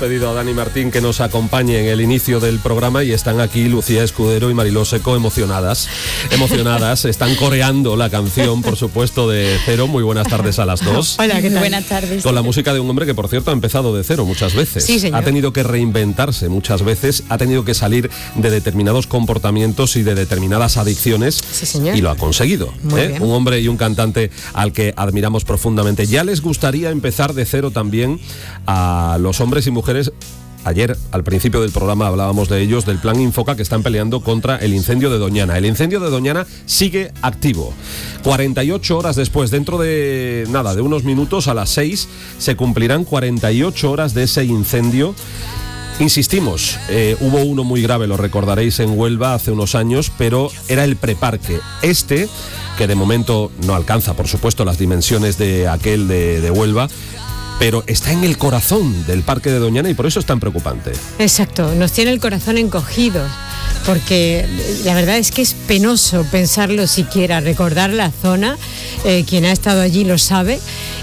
pedido a Dani Martín que nos acompañe en el inicio del programa y están aquí Lucía Escudero y Mariló Seco emocionadas, están coreando la canción, por supuesto, de Cero. Muy buenas tardes a las dos. Hola, ¿qué tal? Buenas tardes. Con la música de un hombre que, por cierto, ha empezado de cero muchas veces. Sí, señor. Ha tenido que reinventarse muchas veces, ha tenido que salir de determinados comportamientos y de determinadas adicciones. Sí, señor. Y lo ha conseguido. Muy bien. Un hombre y un cantante al que admiramos profundamente. Ya les gustaría empezar de cero también a los hombres y mujeres. Ayer, al principio del programa, hablábamos de ellos, del Plan Infoca, que están peleando contra el incendio de Doñana. El incendio de Doñana sigue activo. 48 horas después, dentro de unos minutos, a las 6, se cumplirán 48 horas de ese incendio. Insistimos, hubo uno muy grave, lo recordaréis, en Huelva hace unos años, pero era el preparque. Que de momento no alcanza, por supuesto, las dimensiones de aquel de Huelva, pero está en el corazón del Parque de Doñana y por eso es tan preocupante. Exacto, nos tiene el corazón encogido, porque la verdad es que es penoso pensarlo siquiera, recordar la zona, quien ha estado allí lo sabe,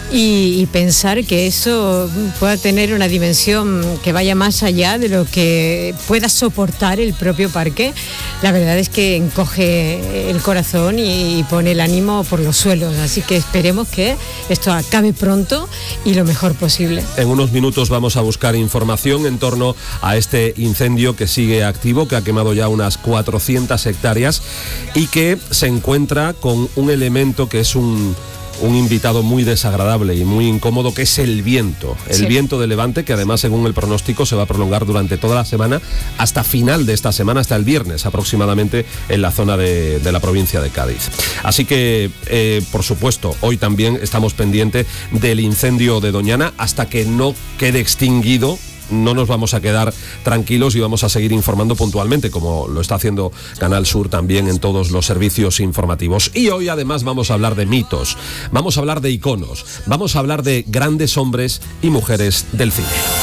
y pensar que eso pueda tener una dimensión que vaya más allá de lo que pueda soportar el propio parque. La verdad es que encoge el corazón y pone el ánimo por los suelos, así que esperemos que esto acabe pronto y lo mejor posible. En unos minutos vamos a buscar información en torno a este incendio que sigue activo, que ha quemado ya unas 400 hectáreas y que se encuentra con un elemento que es un invitado muy desagradable y muy incómodo, que es el viento. El viento de levante, que además, según el pronóstico, se va a prolongar durante toda la semana, hasta final de esta semana, hasta el viernes aproximadamente, en la zona de la provincia de Cádiz. Así que, por supuesto, hoy también estamos pendientes del incendio de Doñana. Hasta que no quede extinguido, no nos vamos a quedar tranquilos y vamos a seguir informando puntualmente, como lo está haciendo Canal Sur también en todos los servicios informativos. Y hoy además vamos a hablar de mitos, vamos a hablar de iconos, vamos a hablar de grandes hombres y mujeres del cine.